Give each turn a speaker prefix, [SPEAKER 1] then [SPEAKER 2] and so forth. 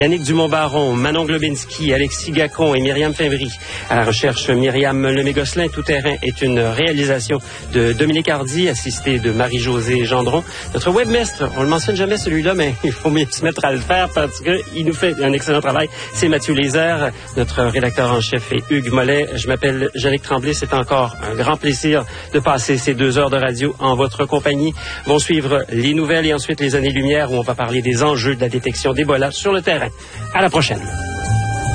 [SPEAKER 1] Yannick Dumont-Baron, Manon Globinski, Alexis Gacon et Myriam Fimbry. À la recherche, Myriam Lemay-Gosselin. Tout terrain est une réalisation de Dominique Hardy, assisté de Marie-Josée Gendron. Notre webmestre, on le mentionne jamais celui-là, mais il faut mieux se mettre à le faire parce qu'il nous fait un excellent travail. C'est Mathieu Lézère. Notre rédacteur en chef est Hugues Mollet. Je m'appelle Jannick Tremblay. C'est encore un grand plaisir de passer ces 2 heures de radio en votre compagnie. Vont suivre les nouvelles et ensuite les années-lumière où on va parler des enjeux de la détection d'Ebola sur le terrain. À la prochaine.